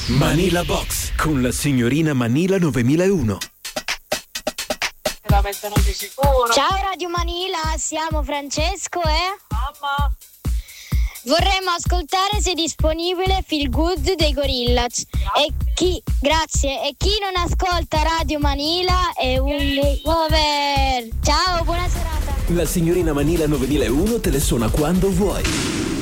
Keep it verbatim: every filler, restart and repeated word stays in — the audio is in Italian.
Manila Box con la signorina Manila novemilauno. La mettono di sicuro. Ciao Radio Manila, siamo Francesco e Mamma. vorremmo ascoltare se è disponibile Feel Good dei Gorillaz. E chi, grazie, e chi non ascolta Radio Manila è un cover. Ciao, buona serata. La signorina Manila novemilauno te le suona quando vuoi.